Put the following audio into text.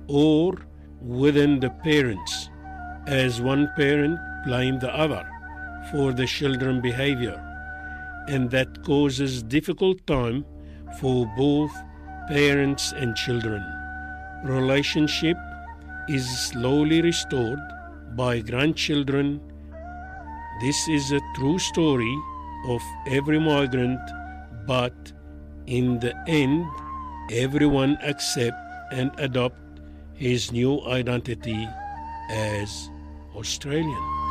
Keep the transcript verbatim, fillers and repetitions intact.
or within the parents, as one parent blames the other for the children's behavior, and that causes difficult time for both parents and children. Relationship is slowly restored by grandchildren. This is a true story of every migrant, but in the end, everyone accept and adopt his new identity as Australian.